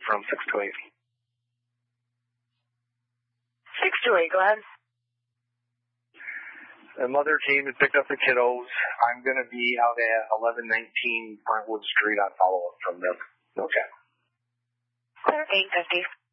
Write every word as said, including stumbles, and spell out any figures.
from six to eight. six to eight, go ahead. The mother came and picked up the kiddos. I'm going to be out at eleven nineteen Brentwood Street on follow-up from them. Okay. eight fifty.